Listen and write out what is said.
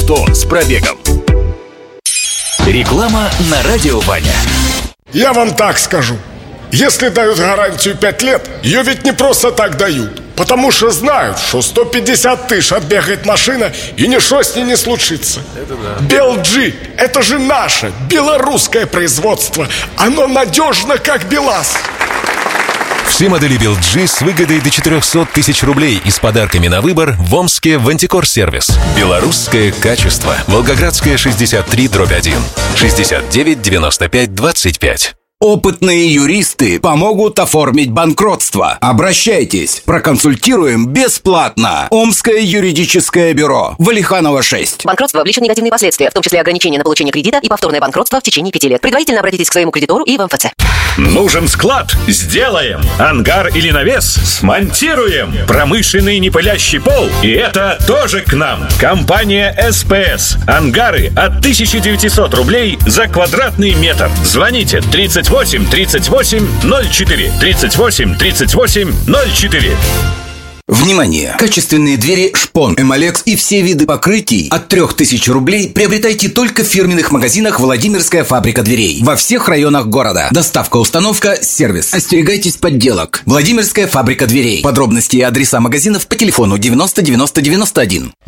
авто с пробегом. Реклама на радио Ваня. Я вам так скажу. Если дают гарантию 5 лет, ее ведь не просто так дают. Потому что знают, что 150 тысяч отбегает машина, и ничего с ней не случится. Белджи – это же наше белорусское производство. Оно надежно, как БелАЗ. Все модели BelG с выгодой до 400 тысяч рублей и с подарками на выбор в Омске в Антикор-сервис. Белорусское качество. Волгоградская, 63/1. 69 95 25. Опытные юристы помогут оформить банкротство. Обращайтесь, проконсультируем бесплатно. Омское юридическое бюро. Валиханова, 6. Банкротство влечет негативные последствия, в том числе ограничения на получение кредита и повторное банкротство в течение 5 лет. Предварительно обратитесь к своему кредитору и в МФЦ. Нужен склад? Сделаем. Ангар или навес? Смонтируем. Промышленный непылящий пол? И это тоже к нам. Компания СПС. Ангары от 1900 рублей за квадратный метр. Звоните 38 38 04. 38 38 04. Внимание! Качественные двери Шпон, Эмалекс и все виды покрытий от 3000 рублей приобретайте только в фирменных магазинах «Владимирская фабрика дверей» во всех районах города. Доставка, установка, сервис. Остерегайтесь подделок. Владимирская фабрика дверей. Подробности и адреса магазинов по телефону 90 90 91.